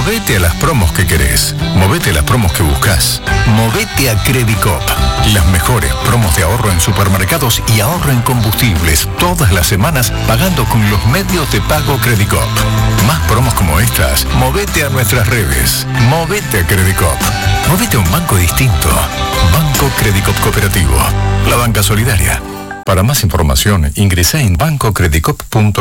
Movete a las promos que querés. Movete a las promos que buscas. Movete a Credicop. Las mejores promos de ahorro en supermercados y ahorro en combustibles. Todas las semanas pagando con los medios de pago Credicop. Más promos como estas. Movete a nuestras redes. Movete a Credicop. Movete a un banco distinto. Banco Credicop Cooperativo. La banca solidaria. Para más información, ingresá en bancocredicop.com.